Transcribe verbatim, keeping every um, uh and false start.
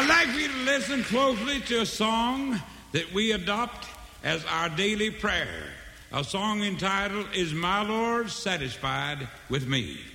I'd like for you to listen closely to a song that we adopt as our daily prayer. A song entitled, Is My Lord Satisfied with Me?